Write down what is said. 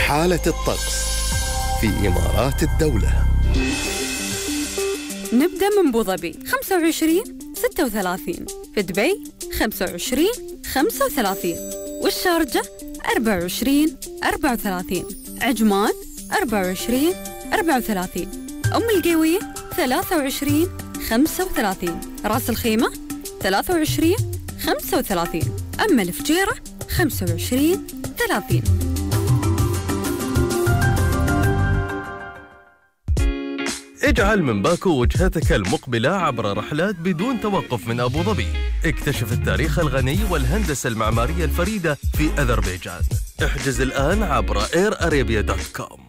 حالة الطقس في إمارات الدولة. نبدأ من أبو ظبي 25-36، في دبي 25-35، والشارجة 24-34، عجمان 24-34، أم القوية 23-35، راس الخيمة 23-35، أما الفجيرة 25-30. اجعل من باكو وجهتك المقبلة عبر رحلات بدون توقف من أبو ظبي. اكتشف التاريخ الغني والهندسة المعمارية الفريدة في أذربيجان. احجز الآن عبر airarabia.com.